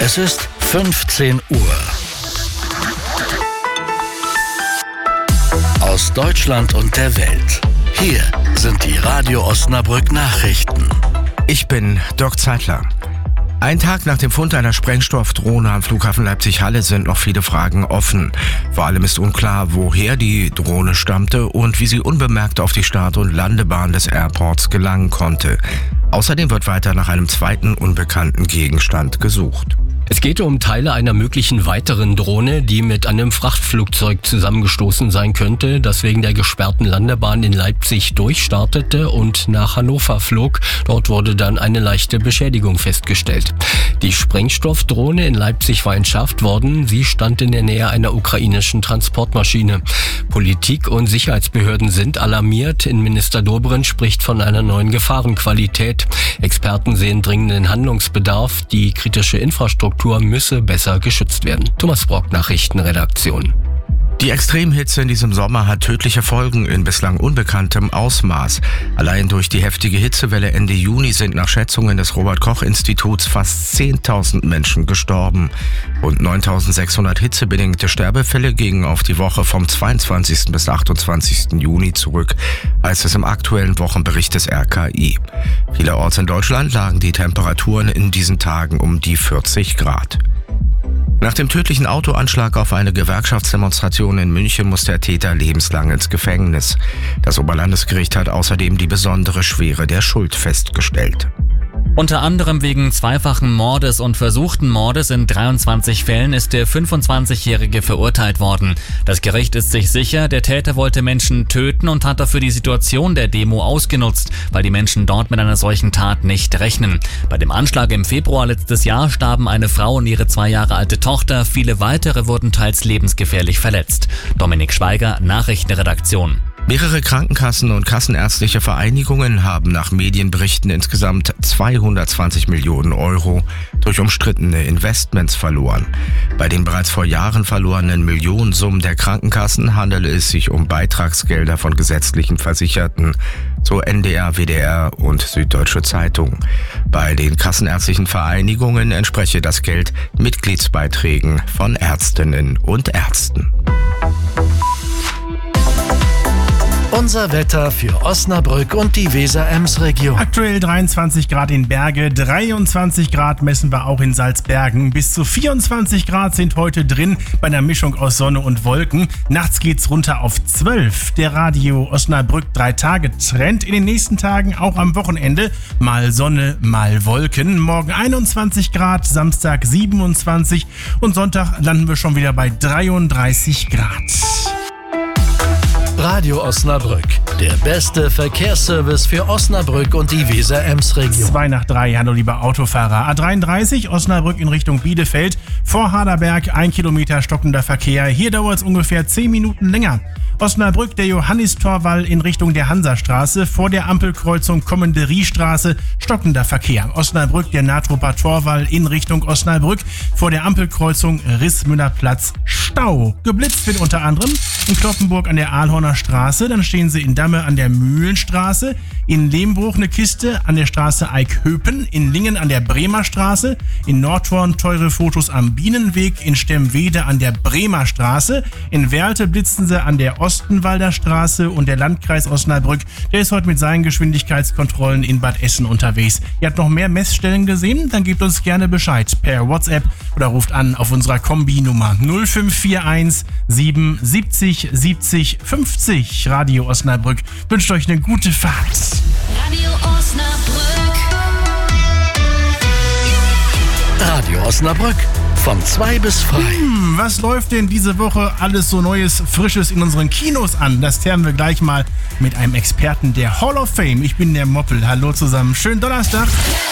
Es ist 15 Uhr. Aus Deutschland und der Welt. Hier sind die Radio Osnabrück Nachrichten. Ich bin Dirk Zeitler. Ein Tag nach dem Fund einer Sprengstoffdrohne am Flughafen Leipzig-Halle sind noch viele Fragen offen. Vor allem ist unklar, woher die Drohne stammte und wie sie unbemerkt auf die Start- und Landebahn des Airports gelangen konnte. Außerdem wird weiter nach einem zweiten unbekannten Gegenstand gesucht. Es geht um Teile einer möglichen weiteren Drohne, die mit einem Frachtflugzeug zusammengestoßen sein könnte, das wegen der gesperrten Landebahn in Leipzig durchstartete und nach Hannover flog. Dort wurde dann eine leichte Beschädigung festgestellt. Die Sprengstoffdrohne in Leipzig war entschärft worden. Sie stand in der Nähe einer ukrainischen Transportmaschine. Politik und Sicherheitsbehörden sind alarmiert. Innenminister Dobrindt spricht von einer neuen Gefahrenqualität. Experten sehen dringenden Handlungsbedarf. Die kritische Infrastruktur müsse besser geschützt werden. Thomas Brock, Nachrichtenredaktion. Die Extremhitze in diesem Sommer hat tödliche Folgen in bislang unbekanntem Ausmaß. Allein durch die heftige Hitzewelle Ende Juni sind nach Schätzungen des Robert-Koch-Instituts fast 10.000 Menschen gestorben. Rund 9.600 hitzebedingte Sterbefälle gingen auf die Woche vom 22. bis 28. Juni zurück, heißt es im aktuellen Wochenbericht des RKI. Vielerorts in Deutschland lagen die Temperaturen in diesen Tagen um die 40 Grad. Nach dem tödlichen Autoanschlag auf eine Gewerkschaftsdemonstration in München muss der Täter lebenslang ins Gefängnis. Das Oberlandesgericht hat außerdem die besondere Schwere der Schuld festgestellt. Unter anderem wegen zweifachen Mordes und versuchten Mordes in 23 Fällen ist der 25-Jährige verurteilt worden. Das Gericht ist sich sicher, der Täter wollte Menschen töten und hat dafür die Situation der Demo ausgenutzt, weil die Menschen dort mit einer solchen Tat nicht rechnen. Bei dem Anschlag im Februar letztes Jahr starben eine Frau und ihre 2 Jahre alte Tochter. Viele weitere wurden teils lebensgefährlich verletzt. Dominik Schweiger, Nachrichtenredaktion. Mehrere Krankenkassen und kassenärztliche Vereinigungen haben nach Medienberichten insgesamt 220 Millionen Euro durch umstrittene Investments verloren. Bei den bereits vor Jahren verlorenen Millionensummen der Krankenkassen handele es sich um Beitragsgelder von gesetzlichen Versicherten, so NDR, WDR und Süddeutsche Zeitung. Bei den kassenärztlichen Vereinigungen entspreche das Geld Mitgliedsbeiträgen von Ärztinnen und Ärzten. Unser Wetter für Osnabrück und die Weser-Ems-Region. Aktuell 23 Grad in Berge, 23 Grad messen wir auch in Salzbergen. Bis zu 24 Grad sind heute drin bei einer Mischung aus Sonne und Wolken. Nachts geht's runter auf 12. Der Radio Osnabrück 3-Tage-Trend. In den nächsten Tagen auch am Wochenende mal Sonne, mal Wolken. Morgen 21 Grad, Samstag 27 und Sonntag landen wir schon wieder bei 33 Grad. Radio Osnabrück, der beste Verkehrsservice für Osnabrück und die Weser-Ems-Region. 2 nach 3, hallo lieber Autofahrer. A33 Osnabrück in Richtung Bielefeld. Vor Haderberg 1 Kilometer stockender Verkehr. Hier dauert es ungefähr 10 Minuten länger. Osnabrück, der Johannistorwall in Richtung der Hansastraße. Vor der Ampelkreuzung Kommanderiestraße, stockender Verkehr. Osnabrück, der Natrupper Torwall in Richtung Osnabrück. Vor der Ampelkreuzung Rissmüllerplatz, Stau. Geblitzt wird unter anderem in Kloppenburg an der Ahlhorner Straße. Dann stehen sie in Damme an der Mühlenstraße. In Lehmbruch eine Kiste an der Straße Eichhöpen. In Lingen an der Bremer Straße. In Nordhorn teure Fotos am Bienenweg. In Stemwede an der Bremer Straße. In Werlte blitzen sie an der Ostenwalder Straße. Und der Landkreis Osnabrück, der ist heute mit seinen Geschwindigkeitskontrollen in Bad Essen unterwegs. Ihr habt noch mehr Messstellen gesehen? Dann gebt uns gerne Bescheid per WhatsApp oder ruft an auf unserer Kombi-Nummer 0541 77 70 50. Radio Osnabrück wünscht euch eine gute Fahrt. Radio Osnabrück. Radio Osnabrück von 2 bis frei. Was läuft denn diese Woche alles so Neues, Frisches in unseren Kinos an? Das klären wir gleich mal mit einem Experten der Hall of Fame. Ich bin der Moppel. Hallo zusammen. Schönen Donnerstag.